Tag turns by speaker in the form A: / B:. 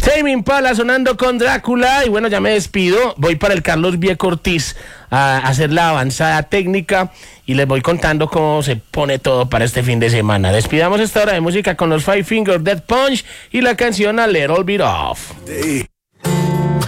A: Tame Impala sonando con Drácula. Y bueno, ya me despido. Voy para el Carlos Vieco Ortiz a hacer la avanzada técnica y les voy contando cómo se pone todo para este fin de semana. Despidamos esta hora de música con los Five Finger Death Punch y la canción A Little Bit Off.